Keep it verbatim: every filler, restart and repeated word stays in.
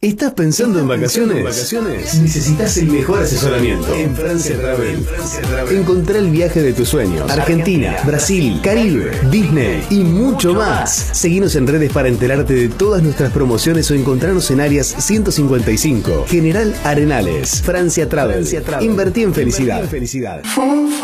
¿Estás pensando en vacaciones? vacaciones? Necesitas el mejor asesoramiento. En Francia Travel. Encontrá el viaje de tus sueños. Argentina, Brasil, Caribe, Disney y mucho más. Seguinos en redes para enterarte de todas nuestras promociones o encontrarnos en áreas ciento cincuenta y cinco. General Arenales. Francia Travel. Invertí en felicidad.